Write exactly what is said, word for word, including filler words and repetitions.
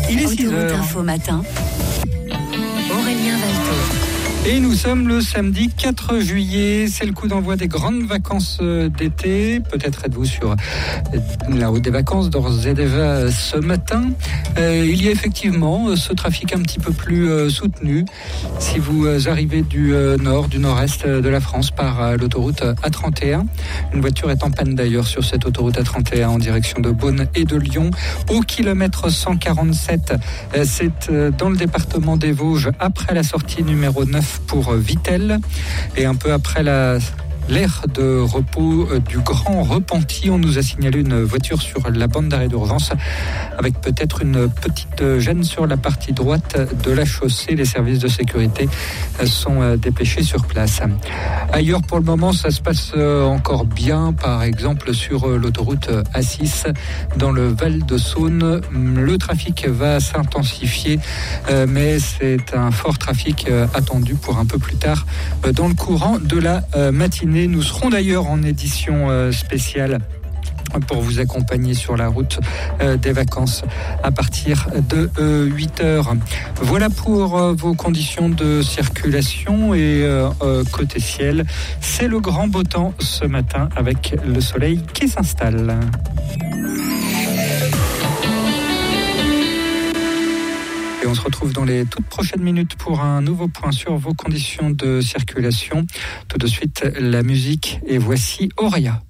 Il est six heures. Autoroute Info Matin. Aurélien Valto. Et nous sommes le samedi quatre juillet, c'est le coup d'envoi des grandes vacances d'été. Peut-être êtes-vous sur la route des vacances d'ores et déjà ce matin. Euh, il y a effectivement ce trafic un petit peu plus euh, soutenu. Si vous arrivez du euh, nord, du nord-est de la France par euh, l'autoroute A trente et un, une voiture est en panne d'ailleurs sur cette autoroute A trente et un en direction de Beaune et de Lyon. Au kilomètre cent quarante-sept, euh, c'est euh, dans le département des Vosges, après la sortie numéro neuf pour Vittel et un peu après la l'aire de repos du Grand Repenti. On nous a signalé une voiture sur la bande d'arrêt d'urgence avec peut-être une petite gêne sur la partie droite de la chaussée. Les services de sécurité sont dépêchés sur place. Ailleurs, pour le moment, ça se passe encore bien. Par exemple, sur l'autoroute A six dans le Val de Saône, le trafic va s'intensifier, mais c'est un fort trafic attendu pour un peu plus tard dans le courant de la matinée. Nous serons d'ailleurs en édition spéciale pour vous accompagner sur la route des vacances à partir de huit heures. Voilà pour vos conditions de circulation et côté ciel, c'est le grand beau temps ce matin avec le soleil qui s'installe. Et on se retrouve dans les toutes prochaines minutes pour un nouveau point sur vos conditions de circulation. Tout de suite, la musique et voici Auria.